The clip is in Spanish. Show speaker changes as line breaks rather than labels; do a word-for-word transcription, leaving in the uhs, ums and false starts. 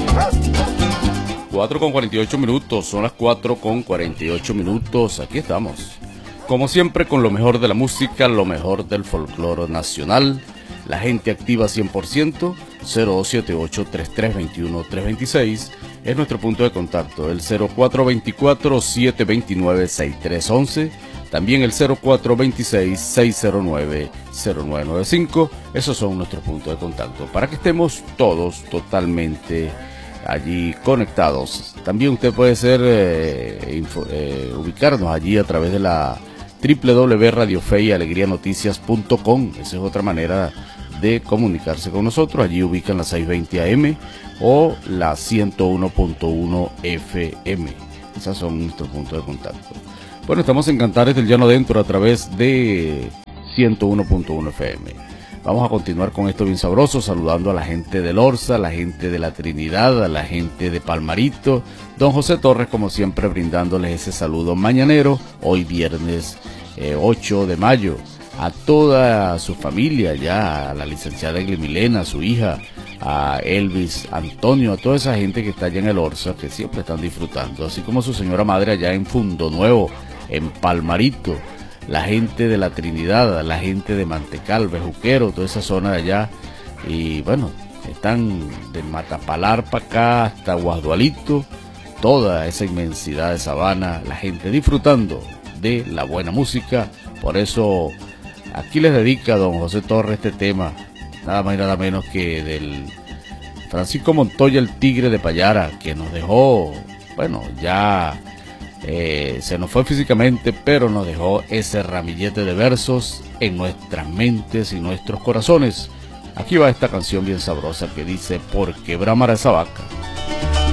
cuatro con cuarenta y ocho minutos, son las cuatro con cuarenta y ocho minutos, aquí estamos. Como siempre con lo mejor de la música, lo mejor del folclore nacional. La gente activa cien por ciento, cero dos siete ocho, treinta y tres veintiuno, trescientos veintiséis es nuestro punto de contacto, el cero cuatro veinticuatro, setecientos veintinueve, sesenta y tres once, también el cero cuatro veintiséis, seiscientos nueve, cero nueve noventa y cinco, esos son nuestros puntos de contacto, para que estemos todos totalmente allí conectados. También usted puede ser eh, info, eh, ubicarnos allí a través de la doble u doble u doble u punto radio fe y alegría noticias punto com. Esa es otra manera de comunicarse con nosotros. Allí ubican la seiscientos veinte A M o la ciento uno punto uno F M. Esos son nuestros puntos de contacto. Bueno, estamos en Cantares del Llano Adentro a través de ciento uno punto uno F M. Vamos a continuar con esto bien sabroso, saludando a la gente de Lorza, a la gente de la Trinidad, a la gente de Palmarito. Don José Torres, como siempre, brindándoles ese saludo mañanero, hoy viernes eh, ocho de mayo. A toda su familia, ya a la licenciada Eglimilena, a su hija, a Elvis, Antonio, a toda esa gente que está allá en el Orza, que siempre están disfrutando, así como su señora madre allá en Fundo Nuevo, en Palmarito, la gente de la Trinidad, la gente de Mantecal, Bejuquero, toda esa zona de allá, y bueno, están de Matapalar para acá hasta Guasdualito, toda esa inmensidad de sabana, la gente disfrutando de la buena música. Por eso aquí les dedica a don José Torres este tema, nada más y nada menos que del Francisco Montoya, el Tigre de Payara, que nos dejó, bueno, ya eh, se nos fue físicamente, pero nos dejó ese ramillete de versos en nuestras mentes y nuestros corazones. Aquí va esta canción bien sabrosa que dice: ¿por qué bramar esa vaca?